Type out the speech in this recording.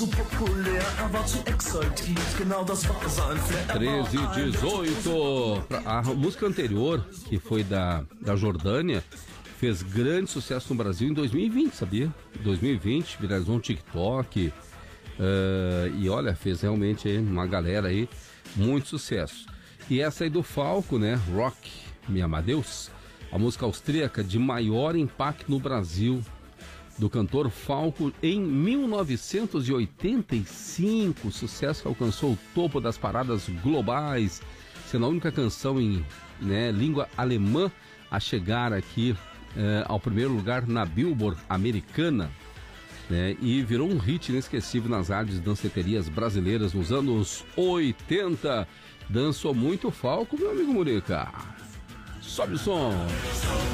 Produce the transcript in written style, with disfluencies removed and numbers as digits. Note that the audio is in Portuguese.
13h18. A música anterior, que foi da Jordânia, fez grande sucesso no Brasil em 2020, sabia? 2020, viralizou um TikTok. E olha, fez realmente aí uma galera aí muito sucesso. E essa aí do Falco, né? Rock, Me Amadeus, a música austríaca de maior impacto no Brasil, do cantor Falco em 1985, sucesso que alcançou o topo das paradas globais, sendo a única canção em língua alemã a chegar aqui ao primeiro lugar na Billboard americana, né? E virou um hit inesquecível nas rádios e danceterias brasileiras nos anos 80. Dançou muito Falco, meu amigo Murica. Sobe o som.